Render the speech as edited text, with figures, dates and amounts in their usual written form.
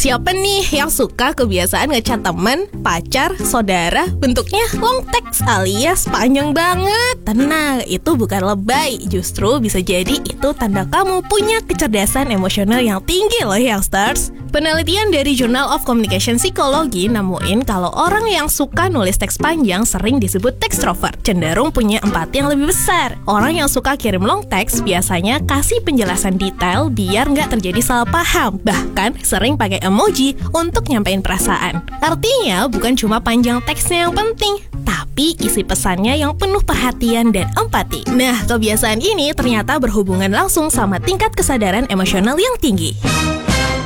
Siapa nih yang suka kebiasaan ngechat temen, pacar, saudara, bentuknya long text alias panjang banget? Tenang, itu bukan lebay. Justru bisa jadi itu tanda kamu punya kecerdasan emosional yang tinggi loh youngsters. Penelitian dari Journal of Communication Psychology nemuin kalau orang yang suka nulis teks panjang sering disebut tekstrovert, cenderung punya empati yang lebih besar. Orang yang suka kirim long text biasanya kasih penjelasan detail biar nggak terjadi salah paham. Bahkan sering pakai emoji untuk nyampein perasaan. Artinya bukan cuma panjang teksnya yang penting, tapi isi pesannya yang penuh perhatian dan empati. Nah, kebiasaan ini ternyata berhubungan langsung sama tingkat kesadaran emosional yang tinggi.